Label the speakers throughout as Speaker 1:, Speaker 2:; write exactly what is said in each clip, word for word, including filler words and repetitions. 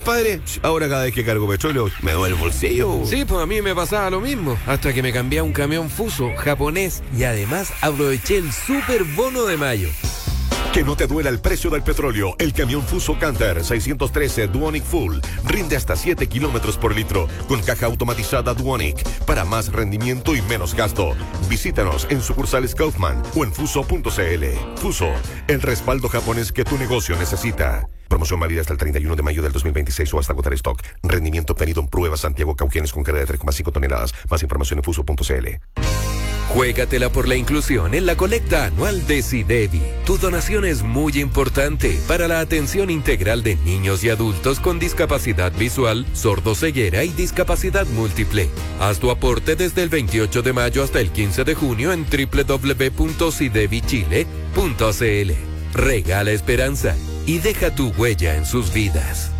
Speaker 1: compadre. Ahora cada vez que cargo petróleo me duele el bolsillo.
Speaker 2: Sí, pues a mí me pasaba lo mismo, hasta que me cambié a un camión Fuso japonés y además aproveché el super bono de mayo.
Speaker 3: Que no te duela el precio del petróleo. El camión Fuso Canter seiscientos trece Duonic Full rinde hasta siete kilómetros por litro con caja automatizada Duonic para más rendimiento y menos gasto. Visítanos en sucursales Kaufman o en fuso punto cl. Fuso, el respaldo japonés que tu negocio necesita. Promoción válida hasta el treinta y uno de mayo del dos mil veintiséis o hasta agotar stock. Rendimiento obtenido en pruebas Santiago Cauquenes con carga de tres coma cinco toneladas. Más información en fuso punto cl.
Speaker 2: Juégatela por la inclusión en la colecta anual de SIDEVI. Tu donación es muy importante para la atención integral de niños y adultos con discapacidad visual, sordoceguera y discapacidad múltiple. Haz tu aporte desde el veintiocho de mayo hasta el quince de junio en doble u doble u doble u punto sidevi chile punto cl. Regala esperanza y deja tu huella en sus vidas.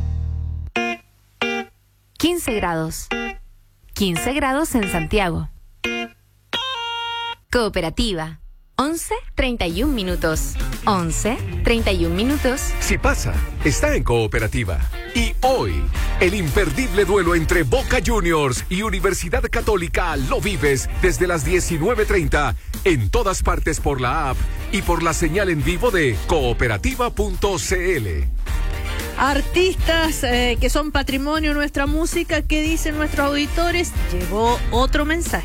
Speaker 4: quince grados. quince grados en Santiago. Cooperativa. once treinta y un minutos. once treinta y un minutos.
Speaker 5: Si pasa, está en Cooperativa. Y hoy, el imperdible duelo entre Boca Juniors y Universidad Católica lo vives desde las diecinueve treinta en todas partes por la app y por la señal en vivo de cooperativa punto cl.
Speaker 6: Artistas eh, que son patrimonio de nuestra música, ¿qué dicen nuestros auditores? Llegó otro mensaje.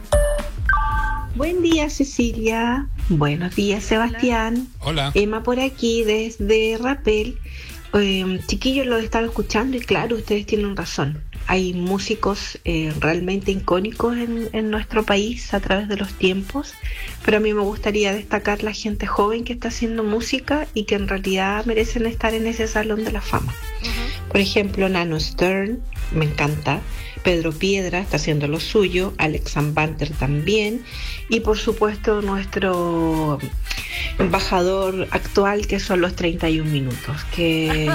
Speaker 7: Buen día, Cecilia. Buenos días, Sebastián.
Speaker 8: Hola.
Speaker 7: Emma por aquí desde Rapel. Eh, chiquillos, lo he estado escuchando y claro, ustedes tienen razón. Hay músicos eh, realmente icónicos en, en nuestro país a través de los tiempos, pero a mí me gustaría destacar la gente joven que está haciendo música y que en realidad merecen estar en ese salón de la fama. Uh-huh. Por ejemplo, Nano Stern, me encanta. Pedro Piedra está haciendo lo suyo, Alex Banter también, y por supuesto nuestro embajador actual, que son los treinta y un minutos, que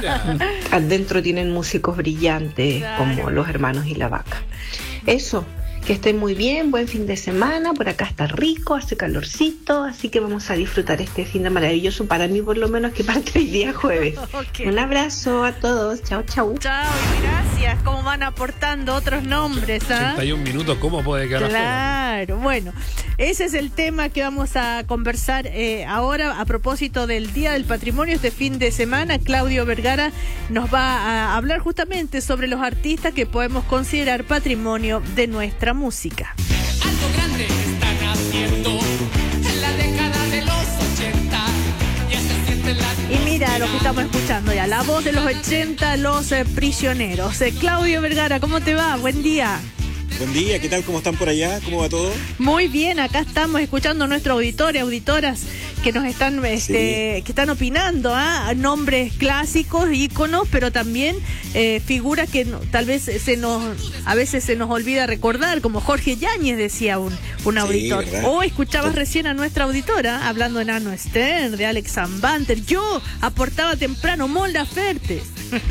Speaker 7: adentro tienen músicos brillantes, claro, como los hermanos y la vaca. Eso, que estén muy bien, buen fin de semana, por acá está rico, hace calorcito, así que vamos a disfrutar este fin de maravilloso, para mí por lo menos, que parte el día jueves. Okay. Un abrazo a todos, chao, chao.
Speaker 6: Chao y gracias, cómo van aportando otros nombres, ¿ah?
Speaker 8: ochenta y un minutos, ¿cómo puede quedar afuera?
Speaker 6: Claro, bueno, ese es el tema que vamos a conversar eh, ahora a propósito del Día del Patrimonio este fin de semana. Claudio Vergara nos va a hablar justamente sobre los artistas que podemos considerar patrimonio de nuestra música.
Speaker 9: Algo grande están haciendo en la década de los ochenta. Ya se siente la...
Speaker 6: Y mira lo que estamos escuchando ya, la voz de los ochenta, Los eh, Prisioneros. Eh, Claudio Vergara, ¿cómo te va? Buen día.
Speaker 10: Buen día, ¿qué tal? ¿Cómo están por allá? ¿Cómo va todo?
Speaker 6: Muy bien, acá estamos escuchando a nuestros auditores, auditoras que nos están, este, sí. que están opinando, ¿ah? Nombres clásicos, íconos, pero también eh, figuras que no, tal vez se nos, a veces se nos olvida recordar, como Jorge Yáñez, decía un, un auditor. Sí, o escuchabas recién a nuestra auditora hablando de Nano Stern, de Alex Banter. Yo aportaba temprano Mon Laferte.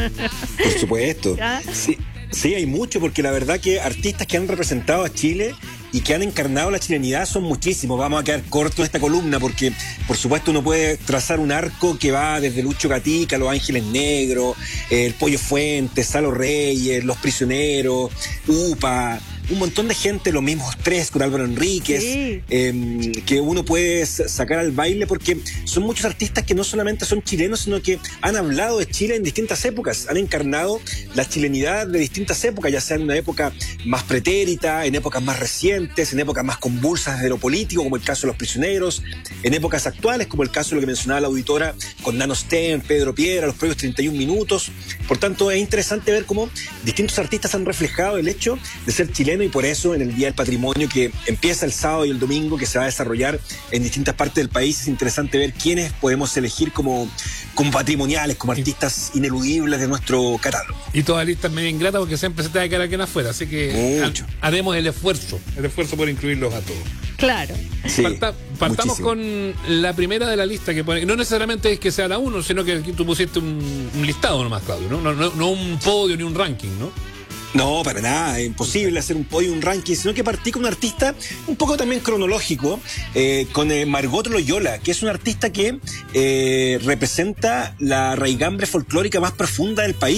Speaker 10: Por supuesto. ¿Ah? Sí. Sí, hay mucho, porque la verdad que artistas que han representado a Chile y que han encarnado la chilenidad son muchísimos. Vamos a quedar cortos en esta columna porque, por supuesto, uno puede trazar un arco que va desde Lucho Gatica, Los Ángeles Negros, eh, el Pollo Fuentes, Salo Reyes, Los Prisioneros, UPA, un montón de gente, los mismos tres con Álvaro Enríquez, sí. eh, que uno puede sacar al baile, porque son muchos artistas que no solamente son chilenos, sino que han hablado de Chile en distintas épocas, han encarnado la chilenidad de distintas épocas, ya sea en una época más pretérita, en épocas más recientes, en épocas más convulsas de lo político, como el caso de Los Prisioneros, en épocas actuales, como el caso de lo que mencionaba la auditora, con Nano Stern, Pedro Piedra, los propios treinta y un minutos. Por tanto, es interesante ver cómo distintos artistas han reflejado el hecho de ser chilenos, y por eso en el Día del Patrimonio, que empieza el sábado y el domingo, que se va a desarrollar en distintas partes del país, es interesante ver quiénes podemos elegir como, como patrimoniales, como artistas ineludibles de nuestro catálogo.
Speaker 8: Y toda lista es medio ingrata porque siempre se te va a quedar aquí afuera, así que Mucho. haremos el esfuerzo, el esfuerzo por incluirlos a todos.
Speaker 6: Claro.
Speaker 8: Sí, Parta, partamos muchísimo. Con la primera de la lista, que pone, no necesariamente es que sea la uno, sino que tú pusiste un, un listado nomás, Claudio, ¿no? No, no, no un podio ni un ranking, ¿no?
Speaker 10: No, para nada, es imposible hacer un podio, un ranking, sino que partí con un artista un poco también cronológico, eh, con eh, Margot Loyola, que es un artista que eh, representa la raigambre folclórica más profunda del país.